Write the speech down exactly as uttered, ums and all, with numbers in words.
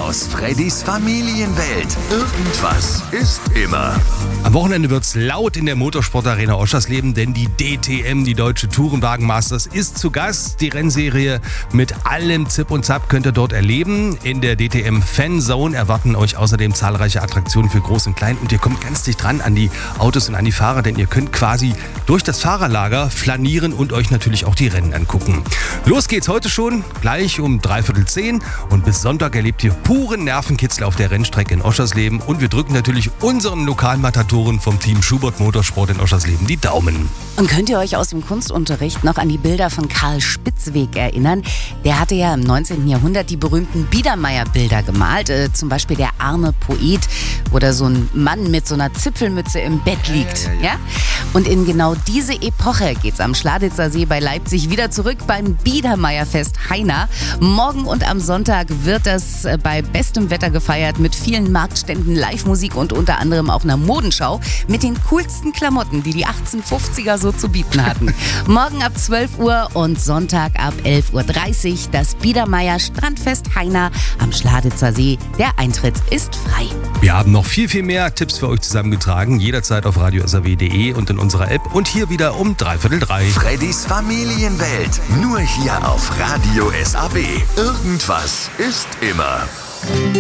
aus Freddys Familienwelt. Irgendwas ist immer. Am Wochenende wird's laut in der Motorsportarena Oschersleben, denn die D T M, die Deutsche Tourenwagen-Masters, ist zu Gast. Die Rennserie mit allem Zip und Zap könnt ihr dort erleben. In der D T M Fanzone erwarten euch außerdem zahlreiche Attraktionen für Groß und Klein. Und ihr kommt ganz dicht dran an die Autos und an die Fahrer, denn ihr könnt quasi durch das Fahrerlager flanieren und euch natürlich auch die Rennen angucken. Los geht's heute schon, gleich um dreiviertel zehn. Und bis Sonntag erlebt ihr puren Nervenkitzel auf der Rennstrecke in Oschersleben. Und wir drücken natürlich unseren lokalen Matatoren vom Team Schubert Motorsport in Oschersleben die Daumen. Und könnt ihr euch aus dem Kunstunterricht noch an die Bilder von Karl Spitzweg erinnern? Der hatte ja im neunzehnten Jahrhundert die berühmten Biedermeier-Bilder gemalt. Äh, zum Beispiel der arme Poet, wo da so ein Mann mit so einer Zipfelmütze im Bett liegt. Ja, ja, ja. Ja? Und in genau diese Epoche geht's am Schladitzer See bei Leipzig wieder zurück beim Biedermeierfest Heina. Morgen und am Sonntag wird das bei bestem Wetter gefeiert mit vielen Marktständen, Live-Musik und unter anderem auch einer Modenschau mit den coolsten Klamotten, die die achtzehnhundertfünfziger so zu bieten hatten. Morgen ab zwölf Uhr und Sonntag ab elf Uhr dreißig das Biedermeier Strandfest Heina am Schladitzer See. Der Eintritt ist frei. Wir haben noch viel, viel mehr Tipps für euch zusammengetragen. Jederzeit auf radio s a w punkt d e und in unserer App. Und hier wieder um dreiviertel drei. Freddys Familienwelt. Nur hier auf Radio S A W. Irgendwas ist immer.